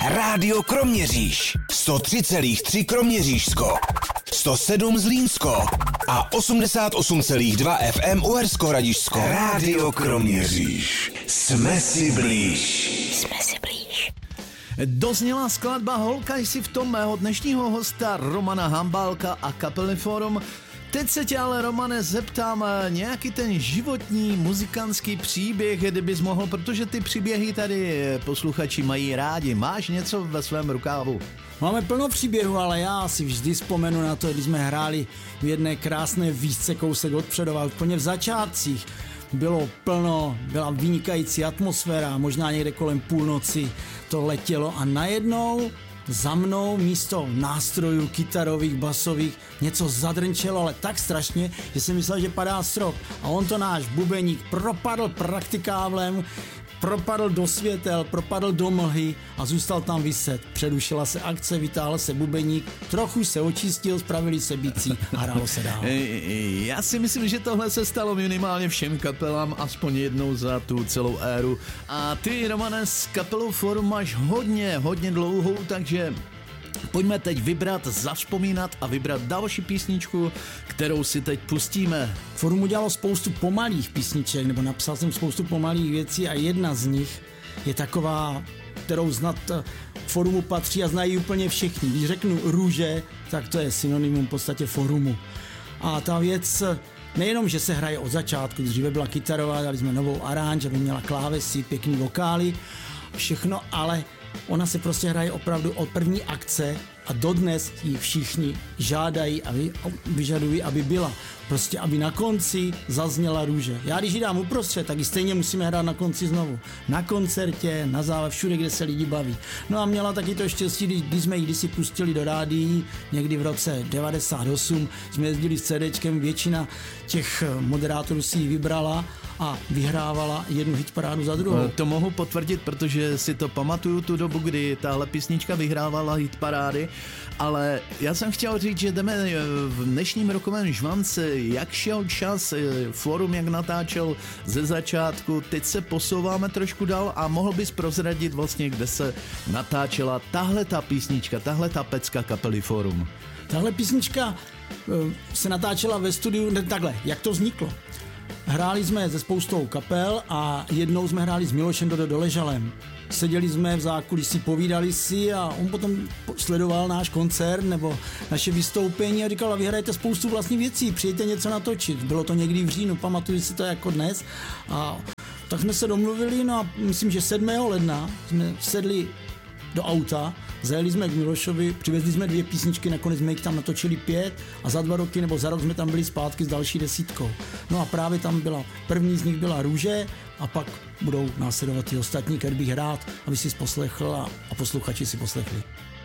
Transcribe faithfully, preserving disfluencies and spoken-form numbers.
Rádio Kroměříž. sto tři celá tři Kroměřížsko. sto sedm Zlínsko. A osmdesát osm celá dva F M Uhersko-Hradišťsko. Rádio Kroměříž. Jsme si blíž. Jsme si blíž. Dozněla skladba Holka jsi v tom mého dnešního hosta Romana Hambálka a kapely Forum. Teď se tě ale, Romane, zeptám nějaký ten životní muzikantský příběh, kdybys mohl, protože ty příběhy tady posluchači mají rádi. Máš něco ve svém rukávu? Máme plno příběhů, ale já si vždy vzpomenu na to, když jsme hráli v jedné krásné výšce kousek od Předova, úplně v začátcích. Bylo plno, byla vynikající atmosféra, možná někde kolem půlnoci to letělo a najednou za mnou místo nástrojů kytarových, basových něco zadrnčelo, ale tak strašně, že jsem myslel, že padá strop. A on to náš bubeník propadl praktikáblem, propadl do světel, propadl do mlhy a zůstal tam viset. Přerušila se akce, vytáhl se bubeník, trochu se očistil, spravili se bicí a hrálo se dál. Já si myslím, že tohle se stalo minimálně všem kapelám aspoň jednou za tu celou éru. A ty, Romane, s kapelou Forum máš hodně, hodně dlouhou, takže pojďme teď vybrat, zavzpomínat a vybrat další písničku, kterou si teď pustíme. Forum udělalo spoustu pomalých písniček, nebo napsal jsem spoustu pomalých věcí a jedna z nich je taková, kterou znat Forumu patří a znají úplně všichni. Když řeknu růže, tak to je synonymum v podstatě Forumu. A ta věc nejenom, že se hraje od začátku, dříve byla kytarová, dali jsme novou aranž, aby měla klávesy, pěkný vokály, všechno, ale ona se prostě hraje opravdu od první akce a dodnes ji všichni žádají a vyžadují, aby byla. Prostě, aby na konci zazněla růže. Já když ji dám uprostřed, tak ji stejně musíme hrát na konci znovu. Na koncertě, na zále, všude, kde se lidi baví. No a měla taky to štěstí, když jsme ji kdysi pustili do rádií, někdy v roce devadesát osm, jsme jezdili s CDčkem, většina těch moderátorů si ji vybrala a vyhrávala jednu hitparádu za druhou. To mohu potvrdit, protože si to pamatuju tu dobu, kdy tahle písnička vyhrávala hitparády, ale já jsem chtěl říct, že jdeme v dnešním rokovém žvance, jak šel čas, Forum jak natáčel ze začátku, teď se posouváme trošku dál a mohl bys prozradit vlastně, kde se natáčela tahle ta písnička, tahle ta pecka kapely Forum. Tahle písnička se natáčela ve studiu, ne takhle, jak to vzniklo. Hráli jsme se spoustou kapel a jednou jsme hráli s Milošem do Doležalem. Seděli jsme v zákulisí, povídali si a on potom sledoval náš koncert nebo naše vystoupení a říkal, a vy hrajete spoustu vlastních věcí, přijďte něco natočit. Bylo to někdy v říjnu, pamatuju si to jako dnes. A tak jsme se domluvili, no a myslím, že sedmého ledna jsme sedli do auta, zajeli jsme k Milošovi, přivezli jsme dvě písničky, nakonec jsme jich tam natočili pět a za dva roky nebo za rok jsme tam byli zpátky s další desítkou. No a právě tam byla, první z nich byla Růže a pak budou následovat ty ostatní, které bych rád, aby si poslechl a, a posluchači si poslechli.